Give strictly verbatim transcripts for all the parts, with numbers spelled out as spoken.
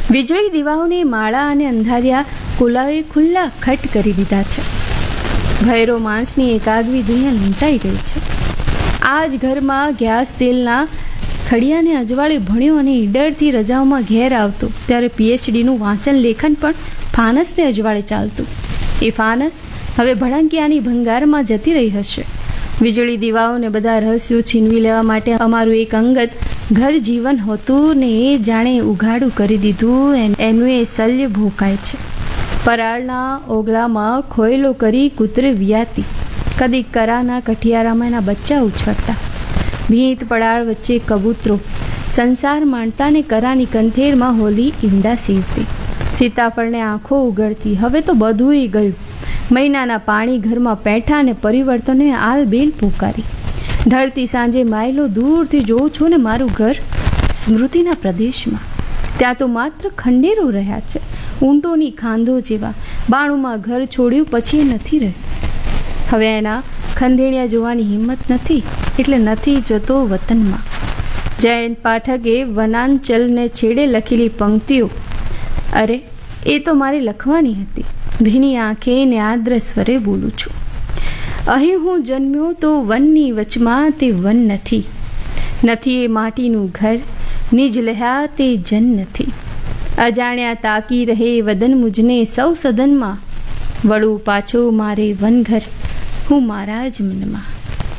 વીજળી દીવાઓને માળા અને અંધારિયા કુલાઓએ ખુલ્લા ખટ કરી દીધા છે. ભૈરો માંસની એક આગવી દુનિયા લૂંટાઈ ગઈ છે. આ જ ઘરમાં ગેસ તેલના ખડિયાને અજવાળે ભણ્યો અને ઈડરથી રજાઓમાં ઘેર આવતો ત્યારે પીએચડીનું વાંચન લેખન પણ ફાનસને અજવાળે ચાલતું. એ ફાનસ હવે ભડંકિયાની ભંગારમાં જતી રહી હશે. વીજળી દીવાઓને બધા રહસ્યો છીનવી લેવા માટે અમારું એક અંગત ઘર જીવન હતું ને એ જાણે ઉઘાડું કરી દીધું એનું એ શલ્ય ભોકાય છે. પરાળના ઓગળામાં ખોયલો કરી કૂતરે વિયાતી, કદી કરાના કઠિયારામાં એના બચ્ચા ઉછળતા. ભીંત પડાળ વચ્ચે કબૂતરો સંસાર માણતા ને કરાની કંથેરમાં હોલી ઈંડા સીવતી. સીતાફળને આંખો ઉગડતી. હવે તો બધુંય ગયું. મહિનાના પાણી ઘરમાં પેઠા ને પરિવર્તને આલ બેલ પોકારી. ઢળતી સાંજે માયલો દૂરથી જોઉં છું ને મારું ઘર સ્મૃતિના પ્રદેશમાં. ત્યાં તો માત્ર ખંડેરો રહ્યા છે, ઊંટોની ખાંધો જેવા. બાણુમાં ઘર છોડ્યું પછી એ નથી રહ્યું. હવે એના ખંડેરિયા જોવાની હિંમત નથી એટલે નથી જતો વતનમાં. જયંત પાઠકે વનાંચલને છેડે લખેલી પંક્તિઓ અરે એ તો મારે લખવાની હતી. ભીની આંખે ને આદ્ર સ્વરે બોલું છું. અહીં હું જન્મ્યો તો વનની વચમાં તે વન નથી. નથી એ માટીનું ઘર, નિજ લહ્યા તે જન નથી. અજાણ્યા તાકી રહે વદન મુજને સૌ સદનમાં. વળું પાછો મારે વનઘર હું મારા જ મનમાં.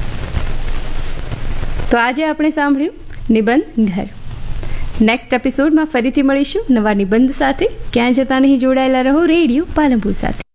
તો આજે આપણે સાંભળ્યું નિબંધ ઘર. નેક્સ્ટ એપિસોડમાં ફરીથી મળીશું નવા નિબંધ સાથે. ક્યાં જતા નહીં, જોડાયેલા રહો રેડિયો પાલનપુર સાથે.